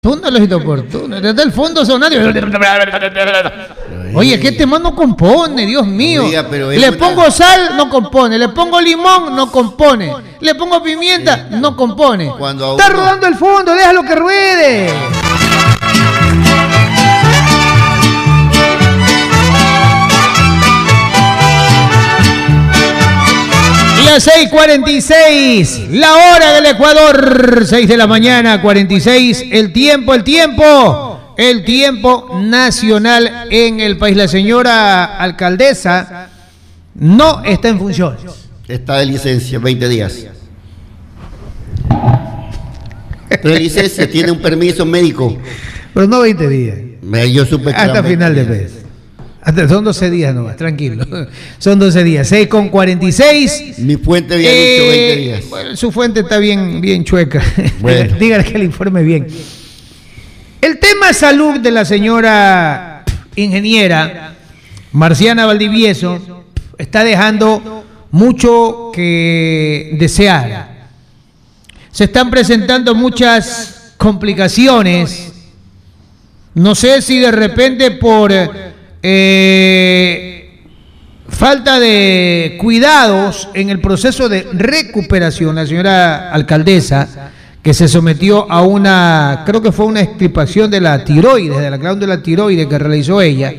Los inoportunos. Desde el fondo sonario. Oye, que este man no compone, Dios mío. Oiga, le pongo sal, no compone. Le pongo limón, no compone. Le pongo pimienta, no compone. Está rodando el fondo, déjalo que ruede. Las 6:46, la hora del Ecuador, 6 de la mañana, 46, el tiempo nacional en el país. La señora alcaldesa no está en funciones. Está de licencia, 20 días. De licencia, tiene un permiso médico. Pero no 20 días. Yo supe que hasta final de mes. Son 12 días nomás, tranquilo. Son 12 días. 6:46. Mi fuente había dicho 20 días. Bueno, su fuente está bien chueca. Bueno. Dígale que le informe bien. El tema salud de la señora ingeniera Marciana Valdivieso está dejando mucho que desear. Se están presentando muchas complicaciones. No sé si de repente por falta de cuidados en el proceso de recuperación, la señora alcaldesa, que se sometió a una, creo que fue una extirpación de la tiroides, de la glándula tiroides que realizó ella,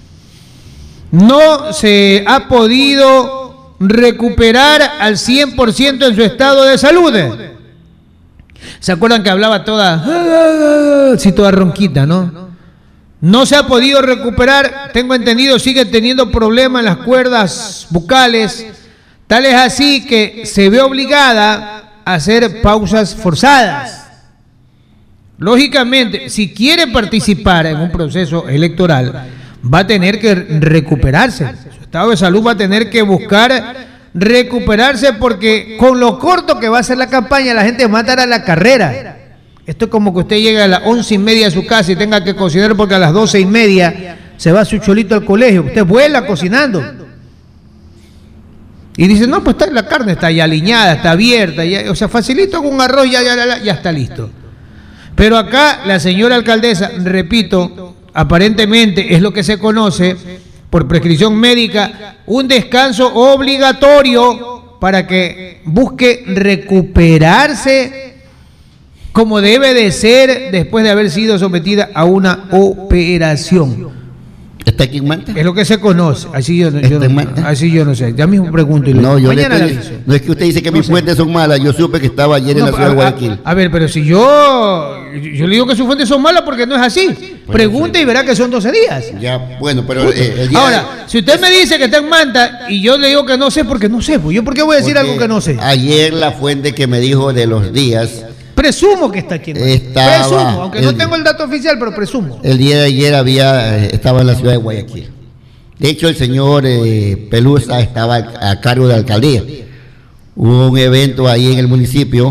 no se ha podido recuperar al 100% en su estado de salud. ¿Se acuerdan que hablaba toda, sí, toda ronquita, no? No se ha podido recuperar, tengo entendido, sigue teniendo problemas en las cuerdas bucales, tal es así que se ve obligada a hacer pausas forzadas. Lógicamente, si quiere participar en un proceso electoral, va a tener que recuperarse. Su estado de salud va a tener que buscar recuperarse, porque con lo corto que va a ser la campaña, la gente va a estar a la carrera. Esto es como que usted llega a las 11:30 a su casa y tenga que cocinar porque a las 12:30 se va su cholito al colegio. Usted vuela cocinando. Y dice, no, pues la carne está ya aliñada, está abierta, ya, o sea, facilito con un arroz, ya está listo. Pero acá la señora alcaldesa, repito, aparentemente es lo que se conoce por prescripción médica, un descanso obligatorio para que busque recuperarse como debe de ser después de haber sido sometida a una operación. ¿Está aquí en Manta? Es lo que se conoce. Así yo no sé. Ya mismo pregunto. No, no es que usted dice que mis fuentes son malas. Yo supe que estaba ayer en la ciudad de Guayaquil. A ver, pero si yo le digo que sus fuentes son malas porque no es así. Pregunte y verá que son 12 días. Ya, bueno, pero el día ahora, si usted me dice que está en Manta y yo le digo que no sé, porque no sé. Pues yo, ¿por qué voy a decir algo que no sé? Ayer la fuente que me dijo de los días, presumo que está aquí en Manta. Presumo, aunque no tengo el dato oficial, pero presumo. El día de ayer estaba en la ciudad de Guayaquil. De hecho, el señor Pelusa estaba a cargo de la alcaldía. Hubo un evento ahí en el municipio.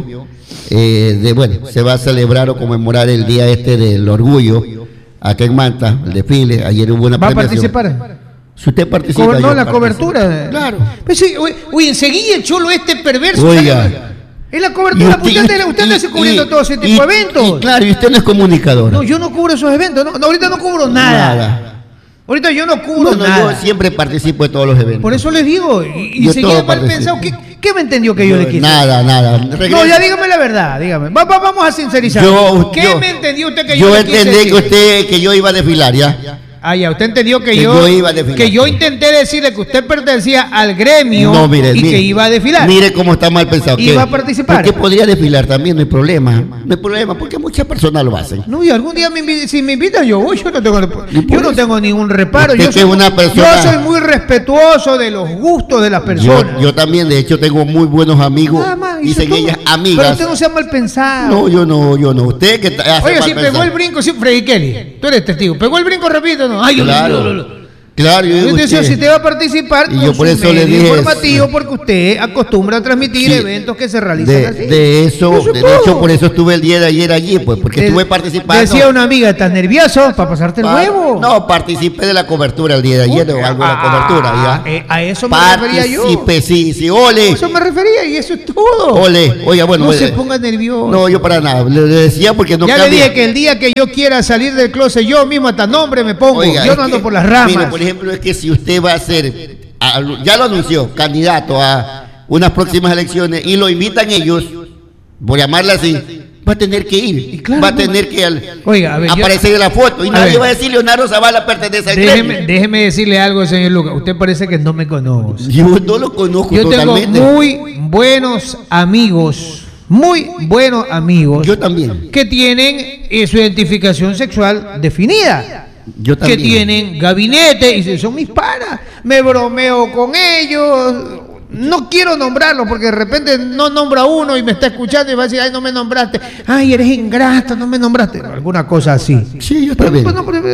Se va a celebrar o conmemorar el día del orgullo acá en Manta, el desfile. Ayer hubo una premiación. ¿Va a participar? Si usted participa. No, la cobertura. Claro. Pues sí, oye, enseguida el cholo perverso. Oiga. Es la cobertura, usted está cubriendo todo ese tipo de eventos. Claro, y usted no es comunicador. No, yo no cubro esos eventos. No, ahorita no cubro nada. Ahorita yo no cubro nada. Yo siempre participo de todos los eventos. Por eso les digo. Y seguía mal pensado. ¿Qué me entendió que yo le quise? Nada. No, ya dígame la verdad, dígame. Vamos a sincerizar. ¿Qué me entendió usted que yo le quise? Yo entendí que yo iba a desfilar, ya. Ah, ya, usted entendió que yo intenté decirle que usted pertenecía al gremio que iba a desfilar. Mire cómo está mal pensado. Iba a participar. Porque podría desfilar también, no hay problema. No hay problema, porque muchas personas lo hacen. No, y algún día si me invitan, yo voy. Yo no tengo ningún reparo. Yo soy muy respetuoso de los gustos de las personas. Yo también, de hecho, tengo muy buenos amigos. Dicen ellas amigas. Pero usted no sea mal pensado. No, yo no. Usted que oiga, si pegó el brinco, sí, Freddy Kelly, tú eres testigo. Pegó el brinco, repito, no. Ay, claro. Claro, yo digo, Entonces, si usted va a participar, y yo por eso le dije informativo, porque usted acostumbra a transmitir eventos que se realizan así. De hecho, por eso estuve el día de ayer allí, pues, porque estuve participando. Decía una amiga, ¿estás nervioso para pasarte el huevo? No, participé de la cobertura el día de ayer, o algo de la cobertura, ya. A eso me refería yo. Participé, sí, ole. A eso me refería y eso es todo. Ole, oiga, bueno. No se ponga nervioso. No, yo para nada, le decía porque no ya cambia. Le dije que el día que yo quiera salir del closet, yo mismo hasta nombre me pongo. Oiga, yo no ando por las ramas. Mire, por ejemplo, es que si usted va a ser, ya lo anunció, candidato a unas próximas elecciones y lo invitan ellos, por llamarla así, va a tener que ir, claro, va a tener que aparecer en la foto y nadie va a decir Leonardo Zavala pertenece al gremio. Déjeme decirle algo, señor Lucas, usted parece que no me conoce. Yo no lo conozco totalmente. Tengo muy buenos amigos. Yo también. Que tienen su identificación sexual definida. Yo también. Que tienen gabinete y son mis panas. Me bromeo con ellos. No quiero nombrarlo porque de repente no nombra uno y me está escuchando y va a decir, ay, no me nombraste. Ay, eres ingrato, no me nombraste. Alguna cosa así. Sí, yo también.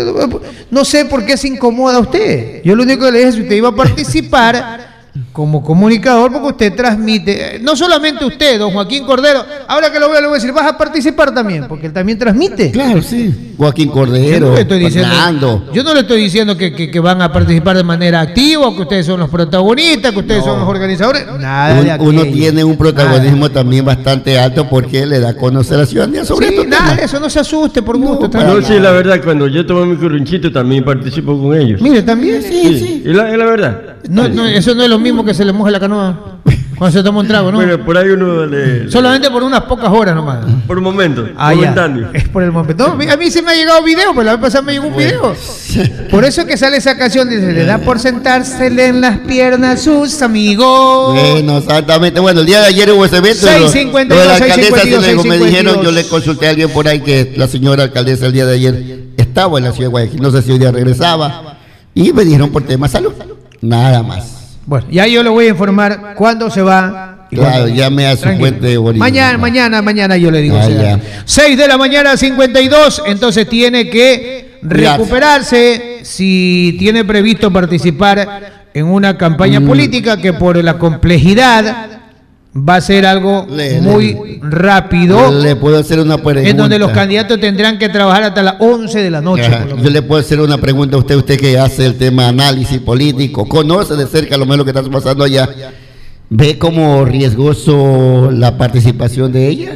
No sé por qué se incomoda a usted. Yo lo único que le dije es que usted iba a participar como comunicador, porque usted transmite, no solamente usted, don Joaquín Cordero, ahora que lo veo le voy a decir, vas a participar también, porque él también transmite. Claro, sí. Joaquín Cordero, Fernando. Yo no le estoy diciendo que van a participar de manera activa, que ustedes son los protagonistas, que ustedes son los organizadores. Nada de aquello. Uno tiene un protagonismo también bastante alto porque le da a conocer a la ciudadanía sobre esto. Nada de eso, no se asuste por gusto. No, sí, la verdad, cuando yo tomo mi corrinchito también participo con ellos. Mire, también. Sí. Es la verdad. No, eso no es lo mismo que se le moje la canoa cuando se toma un trago, ¿no? Bueno, por ahí uno solamente por unas pocas horas nomás. Por un momento, momentáneo. Es por el momento. No, a mí se me ha llegado video, pues la vez pasada me llegó un video. Por eso es que sale esa canción, dice, le da por sentársele en las piernas sus amigos. Bueno, exactamente. Bueno, el día de ayer hubo ese evento. 652, de la alcaldesa, 652, me dijeron, yo le consulté a alguien por ahí que la señora alcaldesa el día de ayer estaba en la ciudad de Guayaquil, no sé si hoy día regresaba, y me dijeron por tema de salud. Nada más. Bueno, ya yo le voy a informar cuándo se va. Claro, llame a su fuente de origen. Mañana yo le digo. 6 de la mañana, 52. Entonces tiene que recuperarse si tiene previsto participar en una campaña política que por la complejidad va a ser algo muy rápido. Le puedo hacer una pregunta. En donde los candidatos tendrán que trabajar hasta las 11 de la noche. Yo le puedo hacer una pregunta a usted que hace el tema análisis político, conoce de cerca lo menos lo que está pasando allá. ¿Ve como riesgoso la participación de ella?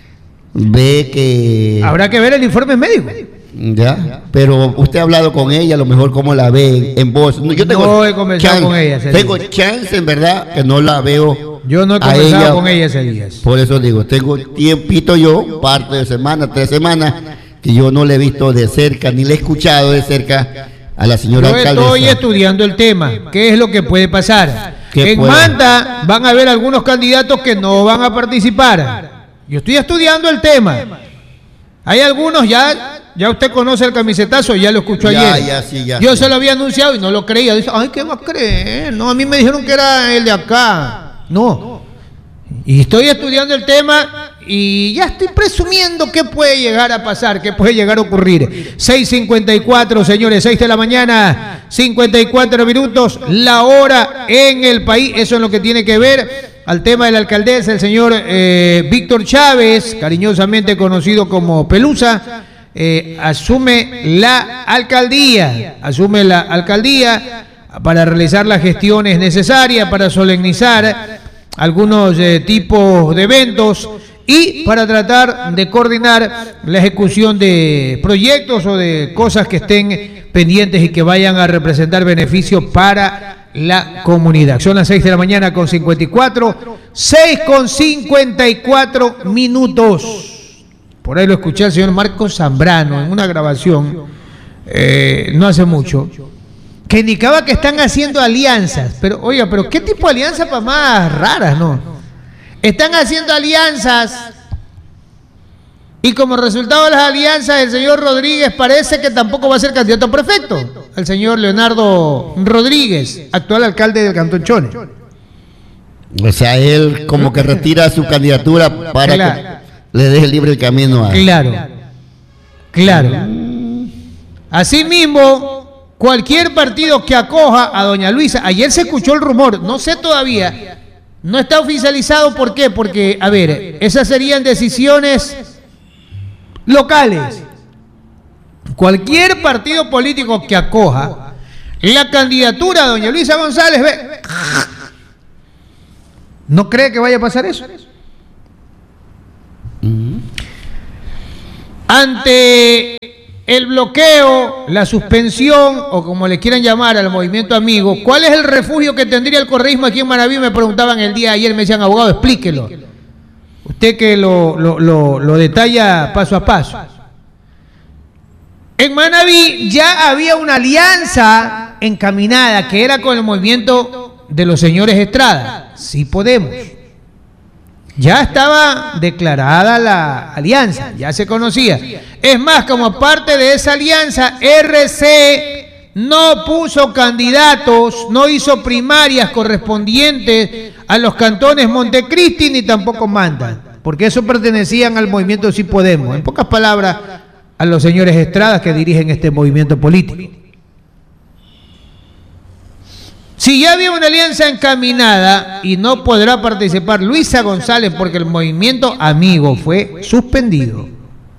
¿Ve que...? Habrá que ver el informe médico. Ya, pero usted ha hablado con ella, a lo mejor cómo la ve en voz. Yo no he conversado con ella. Tengo chance, en verdad, que no la veo. Yo no he conversado con ella ese día. Por eso digo, tengo tiempito yo, parte de semana, 3 semanas, que yo no le he visto de cerca, ni le he escuchado de cerca a la señora alcaldesa. Yo estoy estudiando el tema. ¿Qué es lo que puede pasar? En Manta van a haber algunos candidatos que no van a participar. Yo estoy estudiando el tema. Hay algunos ya usted conoce el camisetazo, ya lo escuchó ayer. Yo se lo había anunciado y no lo creía. Dice, ay, ¿qué va a creer? No, a mí me dijeron que era el de acá. No. Y estoy estudiando el tema y ya estoy presumiendo qué puede llegar a pasar, qué puede llegar a ocurrir. 6:54, señores, 6 de la mañana, 54 minutos, la hora en el país. Eso es lo que tiene que ver al tema de la alcaldesa, el señor Víctor Chávez, cariñosamente conocido como Pelusa. Asume la alcaldía para realizar las gestiones necesarias, para solemnizar algunos tipos de eventos y para tratar de coordinar la ejecución de proyectos o de cosas que estén pendientes y que vayan a representar beneficios para la comunidad. Son las 6 de la mañana con 54, 6 con 54 minutos. Por ahí lo escuché al señor Marcos Zambrano en una grabación no hace mucho, que indicaba que están haciendo alianzas. Pero, oiga, pero ¿qué tipo de alianzas para más raras, no? Están haciendo alianzas y como resultado de las alianzas el señor Rodríguez parece que tampoco va a ser candidato a prefecto. El señor Leonardo Rodríguez, actual alcalde del Cantón Chone. O sea, él como que retira su candidatura para que le deje libre el camino a... Claro. Asimismo, cualquier partido que acoja a doña Luisa, ayer se escuchó el rumor, no sé todavía, no está oficializado, ¿por qué? Porque, a ver, esas serían decisiones locales. Cualquier partido político que acoja la candidatura a doña Luisa González, ¿no cree que vaya a pasar eso? Ante el bloqueo, la suspensión, o como le quieran llamar al movimiento amigo, ¿cuál es el refugio que tendría el correísmo aquí en Manaví? Me preguntaban el día de ayer, me decían, abogado, explíquelo. Usted que lo detalla paso a paso. En Manaví ya había una alianza encaminada que era con el movimiento de los señores Estrada. Sí podemos. Ya estaba declarada la alianza, ya se conocía. Es más, como parte de esa alianza, RC no puso candidatos, no hizo primarias correspondientes a los cantones Montecristi ni tampoco Manta, porque eso pertenecían al movimiento Sí Podemos. En pocas palabras, a los señores Estradas que dirigen este movimiento político. Si ya había una alianza encaminada y no podrá participar Luisa González porque el movimiento amigo fue suspendido,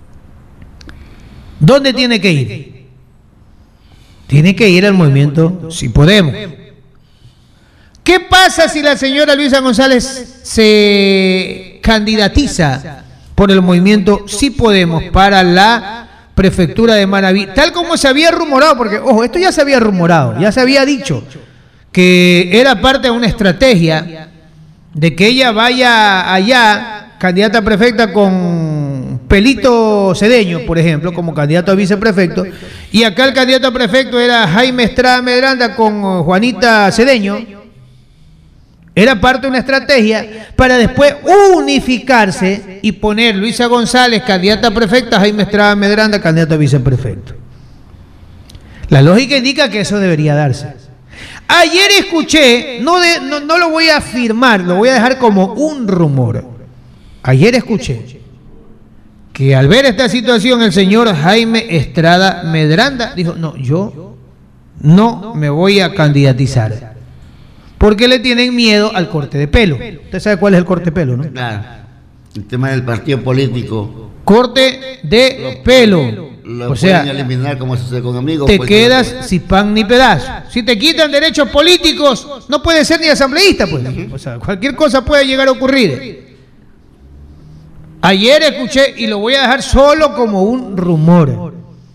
¿dónde tiene que ir? Tiene que ir al movimiento Sí Podemos. ¿Qué pasa si la señora Luisa González se candidatiza por el movimiento Sí Podemos para la prefectura de Manaví? Tal como se había rumorado, porque, ojo, esto ya se había rumorado, ya se había dicho que era parte de una estrategia de que ella vaya allá, candidata a prefecta con Pelito Cedeño, por ejemplo, como candidato a viceprefecto, y acá el candidato a prefecto era Jaime Estrada Medranda con Juanita Cedeño. Era parte de una estrategia para después unificarse y poner Luisa González, candidata a prefecta, Jaime Estrada Medranda, candidato a viceprefecto. La lógica indica que eso debería darse. Ayer escuché, no lo voy a afirmar, lo voy a dejar como un rumor. Ayer escuché que al ver esta situación el señor Jaime Estrada Medranda dijo, no, yo no me voy a candidatizar, porque le tienen miedo al corte de pelo. Usted sabe cuál es el corte de pelo, ¿no? Claro, el tema del partido político. Corte de pelo. Lo o sea, pueden eliminar como sucede con amigos. te pues, quedas sin pan ni pedazo. Si te quitan derechos políticos, no puedes ser ni asambleísta, pues. O sea, cualquier cosa puede llegar a ocurrir. Ayer escuché, y lo voy a dejar solo como un rumor.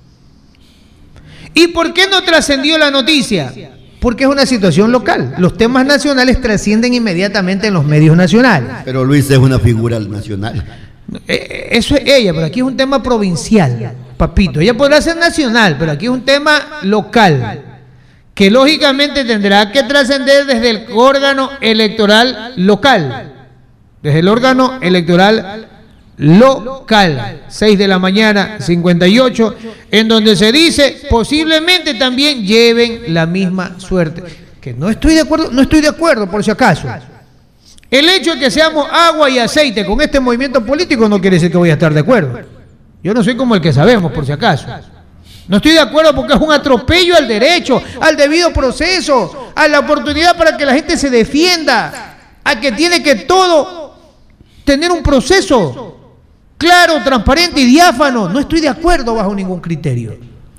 ¿Y por qué no trascendió la noticia? Porque es una situación local. Los temas nacionales trascienden inmediatamente en los medios nacionales. Pero Luis es una figura nacional. Eso es ella, pero aquí es un tema provincial, papito. Ella podrá ser nacional, pero aquí es un tema local, que lógicamente tendrá que trascender desde el órgano electoral local. Desde el órgano electoral local, 6 de la mañana, 58, en donde se dice posiblemente también lleven la misma suerte. Que no estoy de acuerdo, por si acaso. El hecho de que seamos agua y aceite con este movimiento político no quiere decir que voy a estar de acuerdo. Yo no soy como el que sabemos, por si acaso. No estoy de acuerdo porque es un atropello al derecho, al debido proceso, a la oportunidad para que la gente se defienda, a que tiene que todo tener un proceso claro, transparente y diáfano. No estoy de acuerdo bajo ningún criterio.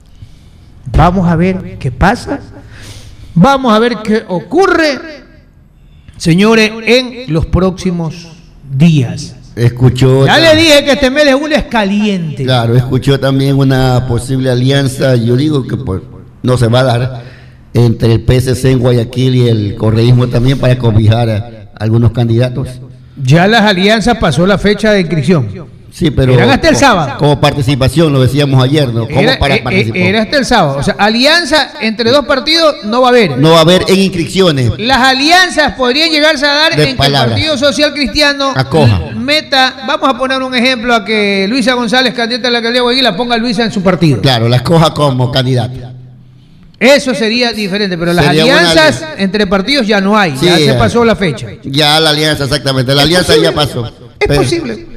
Vamos a ver qué pasa. Vamos a ver qué ocurre, señores, en los próximos días. Escuchó. Ya le dije que este mes de julio es caliente. Claro, escuchó también una posible alianza, yo digo que pues, no se va a dar, entre el PSC en Guayaquil y el correísmo también para cobijar a algunos candidatos. Ya las alianzas pasó la fecha de inscripción. Sí, pero eran hasta el sábado. Como participación, lo decíamos ayer, ¿no? Como para participar. Era hasta el sábado. O sea, alianza entre dos partidos no va a haber. No va a haber en inscripciones. Las alianzas podrían llegarse a dar en que el Partido Social Cristiano meta, vamos a poner un ejemplo, a que Luisa González, candidata a la alcaldía de Guayaquil, la ponga Luisa en su partido. Claro, la escoja como candidata. Eso sería diferente, pero las alianzas entre partidos ya no hay, sí, ya se pasó la fecha. Ya la alianza, exactamente, la alianza ya pasó. Es posible.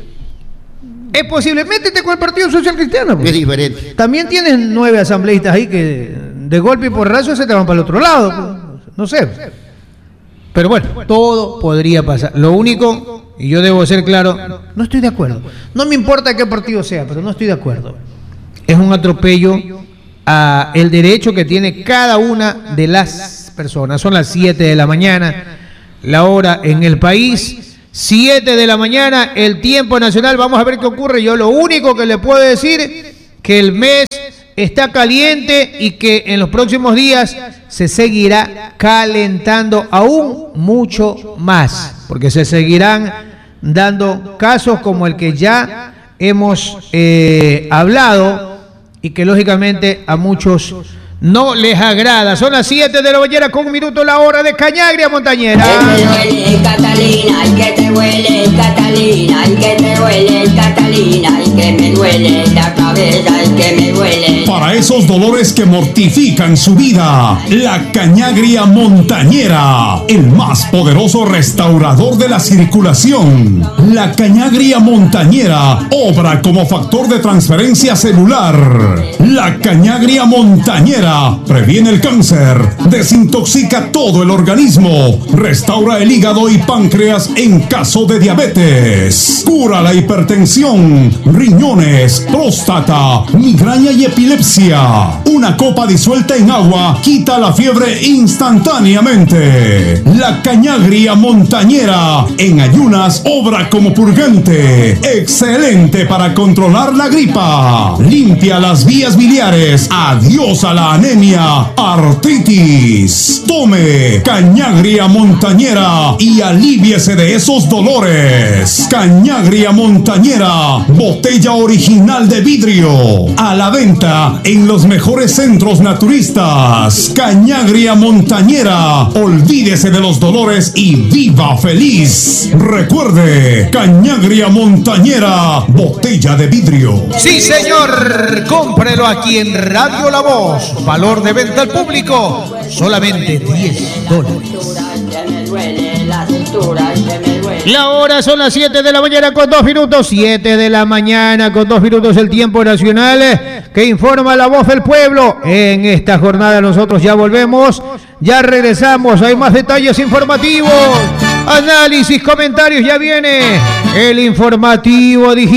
Es posible, métete con el Partido Social Cristiano. Pues. Es diferente. También tienes 9 asambleístas ahí que de golpe y porrazo se te van para el otro lado. No sé. Pero bueno, todo podría pasar. Lo único, y yo debo ser claro, no estoy de acuerdo. No me importa qué partido sea, pero no estoy de acuerdo. Es un atropello a el derecho que tiene cada una de las personas. Son las 7 de la mañana, la hora en el país. 7 de la mañana, el tiempo nacional. Vamos a ver qué ocurre. Yo lo único que le puedo decir, que el mes está caliente y que en los próximos días se seguirá calentando aún mucho más, porque se seguirán dando casos como el que ya hemos hablado y que lógicamente a muchos no les agrada. Son las 7 de la mañana con un minuto, la hora de Cañagria Montañera. Que te duele, Catalina, y que te huele, Catalina, y que te huele, Catalina, y que me duele la cabeza, y que me duele. Para esos dolores que mortifican su vida, la Cañagria Montañera, el más poderoso restaurador de la circulación. La Cañagria Montañera obra como factor de transferencia celular. La Cañagria Montañera previene el cáncer, desintoxica todo el organismo, restaura el hígado y páncreas en caso de diabetes, cura la hipertensión, riñones, próstata, migraña y epilepsia. Una copa disuelta en agua quita la fiebre instantáneamente. La Cañagria Montañera en ayunas obra como purgante, excelente para controlar la gripa, limpia las vías biliares, adiós a la anemia, artritis. Tome Cañagria Montañera y alivíese de esos dolores. Cañagria Montañera, botella original de vidrio, a la venta en los mejores centros naturistas. Cañagria Montañera, olvídese de los dolores y viva feliz. Recuerde, Cañagria Montañera, botella de vidrio. Sí, señor, cómprelo aquí en Radio La Voz. Valor de venta al público, solamente $10. La hora son las 7 de la mañana con 2 minutos. 7 de la mañana con 2 minutos, el tiempo nacional que informa La Voz del Pueblo. En esta jornada nosotros ya volvemos, ya regresamos, hay más detalles informativos, análisis, comentarios, ya viene el informativo digital.